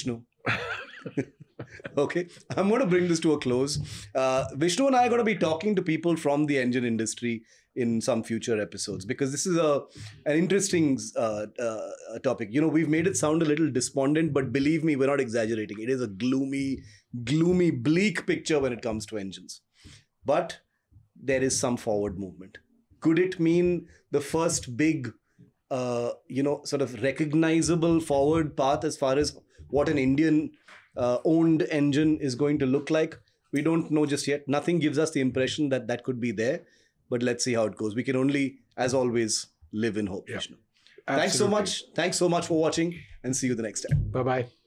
Vishnu. Okay, I'm going to bring this to a close. Vishnu and I are going to be talking to people from the engine industry in some future episodes, because this is an interesting topic. You know, we've made it sound a little despondent, but believe me, we're not exaggerating. It is a gloomy, bleak picture when it comes to engines. But there is some forward movement. Could it mean the first big, sort of recognizable forward path as far as what an Indian owned engine is going to look like? We don't know just yet. Nothing gives us the impression that that could be there, but let's see how it goes. We can only, as always, live in hope. Yeah. Vishnu. Thanks so much. Thanks so much for watching, and see you the next time. Bye-bye.